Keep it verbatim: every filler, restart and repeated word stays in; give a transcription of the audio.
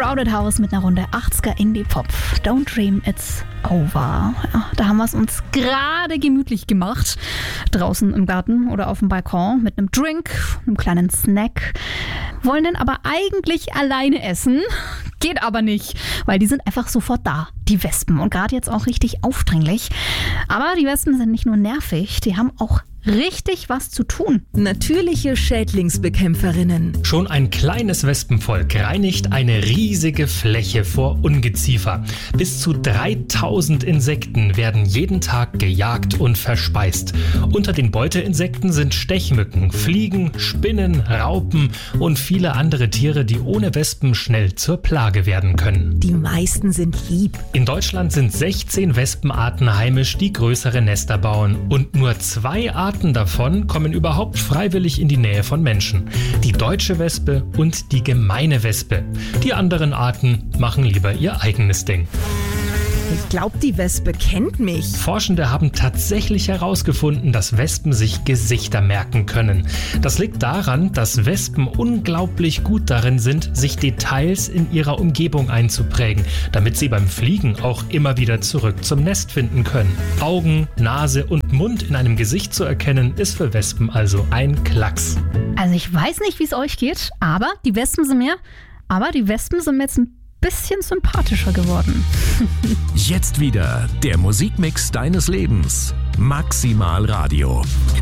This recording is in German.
Crowded House mit einer Runde achtziger Indie-Pop. Don't Dream It's Over. Ja, da haben wir es uns gerade gemütlich gemacht. Draußen im Garten oder auf dem Balkon mit einem Drink, einem kleinen Snack. Wollen denn aber eigentlich alleine essen. Geht aber nicht, weil die sind einfach sofort da, die Wespen. Und gerade jetzt auch richtig aufdringlich. Aber die Wespen sind nicht nur nervig, die haben auch richtig was zu tun. Natürliche Schädlingsbekämpferinnen. Schon ein kleines Wespenvolk reinigt eine riesige Fläche vor Ungeziefer. Bis zu dreitausend Insekten werden jeden Tag gejagt und verspeist. Unter den Beuteinsekten sind Stechmücken, Fliegen, Spinnen, Raupen und viele andere Tiere, die ohne Wespen schnell zur Plage werden können. Die meisten sind lieb. In Deutschland sind sechzehn Wespenarten heimisch, die größere Nester bauen. Und nur zwei Arten davon kommen überhaupt freiwillig in die Nähe von Menschen. Die deutsche Wespe und die gemeine Wespe. Die anderen Arten machen lieber ihr eigenes Ding. Ich glaube, die Wespe kennt mich. Forschende haben tatsächlich herausgefunden, dass Wespen sich Gesichter merken können. Das liegt daran, dass Wespen unglaublich gut darin sind, sich Details in ihrer Umgebung einzuprägen, damit sie beim Fliegen auch immer wieder zurück zum Nest finden können. Augen, Nase und Mund in einem Gesicht zu erkennen, ist für Wespen also ein Klacks. Also ich weiß nicht, wie es euch geht, aber die Wespen sind mir, aber die Wespen sind mir jetzt ein bisschen sympathischer geworden. Jetzt wieder der Musikmix deines Lebens. Maximal Radio.